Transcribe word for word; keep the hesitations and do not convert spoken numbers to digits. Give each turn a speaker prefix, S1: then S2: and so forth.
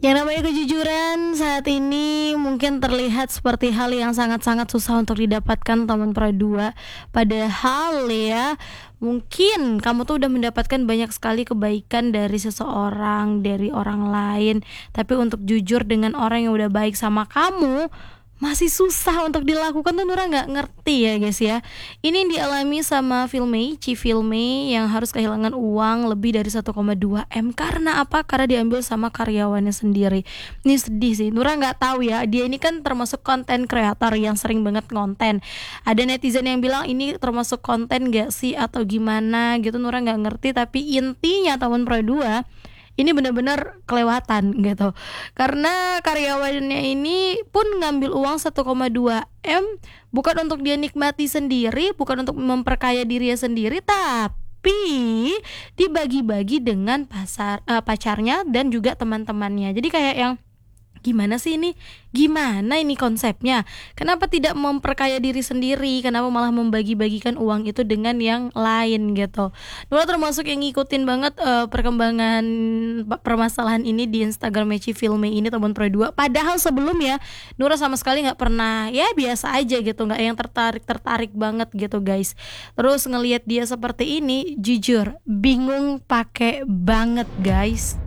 S1: Yang namanya kejujuran saat ini mungkin terlihat seperti hal yang sangat-sangat susah untuk didapatkan teman Pro dua. Padahal ya, mungkin kamu tuh udah mendapatkan banyak sekali kebaikan dari seseorang, dari orang lain. Tapi untuk jujur dengan orang yang udah baik sama kamu, masih susah untuk dilakukan tuh. Nura nggak ngerti ya guys ya. Ini yang dialami sama Filmay, Ci Filmay yang harus kehilangan uang lebih dari satu koma dua M. Karena apa? Karena diambil sama karyawannya sendiri. Ini sedih sih. Nura nggak tahu ya. Dia ini kan termasuk konten kreator yang sering banget konten. Ada netizen yang bilang ini termasuk konten gak sih atau gimana gitu. Nura nggak ngerti. Tapi intinya teman Pro dua ini benar-benar kelewatan gitu. Karena karyawannya ini pun ngambil uang satu koma dua M bukan untuk dia nikmati sendiri, bukan untuk memperkaya dirinya sendiri, tapi dibagi-bagi dengan pasar, uh, pacarnya dan juga teman-temannya. Jadi kayak yang gimana sih ini? Gimana ini konsepnya? Kenapa tidak memperkaya diri sendiri? Kenapa malah membagi-bagikan uang itu dengan yang lain gitu? Nura termasuk yang ngikutin banget uh, perkembangan permasalahan ini di Instagram Ci Filmay ini teman Pro dua. Padahal sebelumnya Nura sama sekali nggak pernah, ya biasa aja gitu, nggak yang tertarik-tertarik banget gitu guys. Terus ngelihat dia seperti ini, jujur bingung pakai banget guys.